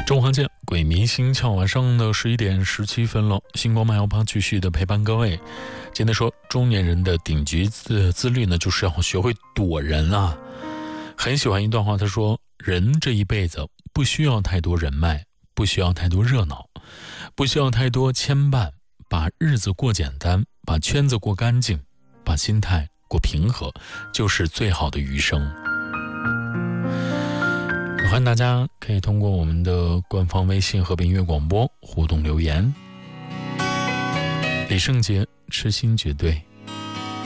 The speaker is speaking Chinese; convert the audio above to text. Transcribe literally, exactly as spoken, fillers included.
中华见鬼迷心窍，晚上的十一点十七分了。星光慢摇吧继续的陪伴各位。今天说中年人的顶级自自律呢，就是要学会躲人啊。很喜欢一段话，他说：人这一辈子不需要太多人脉，不需要太多热闹，不需要太多牵绊，把日子过简单，把圈子过干净，把心态过平和，就是最好的余生。欢迎大家可以通过我们的官方微信和音乐广播互动留言。李圣杰，痴心绝对。